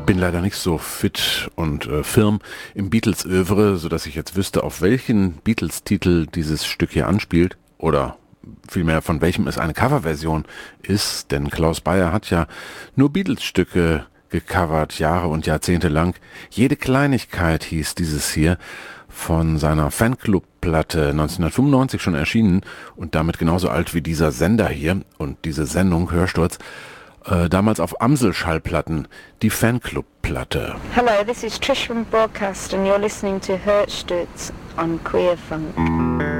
Bin leider nicht so fit und firm im Beatles-Övre, sodass ich jetzt wüsste, auf welchen Beatles-Titel dieses Stück hier anspielt oder vielmehr von welchem es eine Coverversion ist, denn Klaus Bayer hat ja nur Beatles-Stücke gecovert, Jahre und Jahrzehnte lang. Jede Kleinigkeit hieß dieses hier, von seiner Fanclub-Platte 1995 schon erschienen und damit genauso alt wie dieser Sender hier und diese Sendung Hörsturz, damals auf Amsel-Schallplatten, die Fanclub-Platte. Hello, this is Trish from Broadcast and you're listening to Hörsturz on Queer Funk.